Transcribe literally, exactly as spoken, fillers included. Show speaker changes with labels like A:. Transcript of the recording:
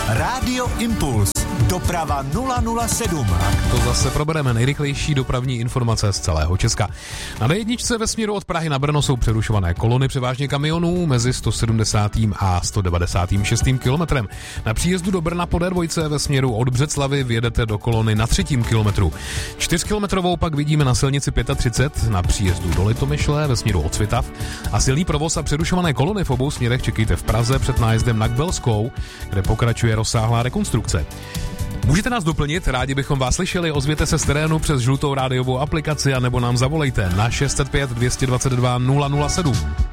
A: Rádio Impuls. Doprava nula nula sedm.
B: To zase probereme nejrychlejší dopravní informace z celého Česka. Na D jedna ve směru od Prahy na Brno jsou přerušované kolony převážně kamionů mezi sto sedmdesátým a sto devadesátým šestým kilometrem. Na příjezdu do Brna po D dva ve směru od Břeclavy vjedete do kolony na třetím kilometru. Čtyřkilometrovou pak vidíme na silnici třicet pět na příjezdu do Litomyšle ve směru od Svitav a silný provoz a přerušované kolony v obou směrech čekejte v Praze před nájezdem na Kbelskou, kde pokračuje rozsáhlá rekonstrukce. Můžete nás doplnit, rádi bychom vás slyšeli, ozvěte se z terénu přes žlutou rádiovou aplikaci a nebo nám zavolejte na šest set pět, dvě dvacet dva, nula nula sedm.